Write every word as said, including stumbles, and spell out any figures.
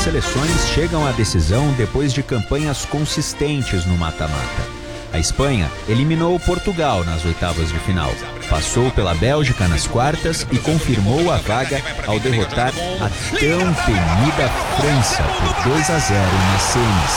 seleções chegam à decisão depois de campanhas consistentes no mata-mata. A Espanha eliminou Portugal nas oitavas de final, passou pela Bélgica nas quartas e confirmou a vaga ao derrotar a tão temida França por dois a zero nas semis.